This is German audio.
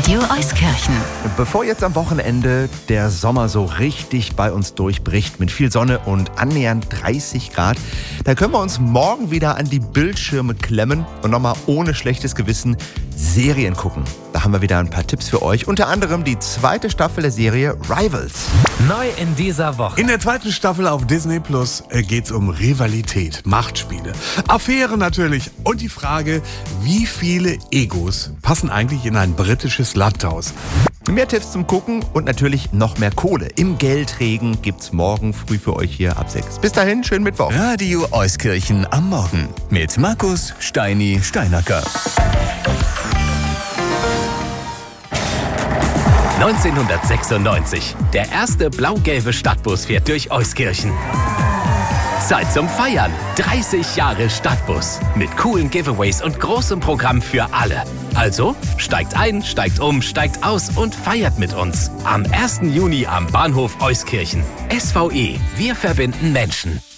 Radio Euskirchen. Bevor jetzt am Wochenende der Sommer so richtig bei uns durchbricht mit viel Sonne und annähernd 30 Grad, da können wir uns morgen wieder an die Bildschirme klemmen und nochmal ohne schlechtes Gewissen Serien gucken. Da haben wir wieder ein paar Tipps für euch, unter anderem die zweite Staffel der Serie Rivals. Neu in dieser Woche. In der zweiten Staffel auf Disney Plus geht es um Rivalität, Machtspiele, Affären natürlich und die Frage, wie viele Egos passen eigentlich in ein britisches Landhaus. Mehr Tipps zum Gucken und natürlich noch mehr Kohle im Geldregen gibt's morgen früh für euch hier ab 6. Bis dahin, schönen Mittwoch. Radio Euskirchen am Morgen mit Markus Steini Steinacker. 1996. Der erste blau-gelbe Stadtbus fährt durch Euskirchen. Zeit zum Feiern. 30 Jahre Stadtbus. Mit coolen Giveaways und großem Programm für alle. Also steigt ein, steigt um, steigt aus und feiert mit uns. Am 1. Juni am Bahnhof Euskirchen. SVE. Wir verbinden Menschen.